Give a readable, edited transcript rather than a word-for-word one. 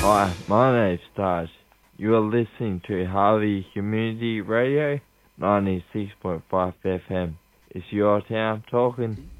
Hi, my name's Taj. You are listening to Harvey Community Radio, 96.5 FM. It's your town talking.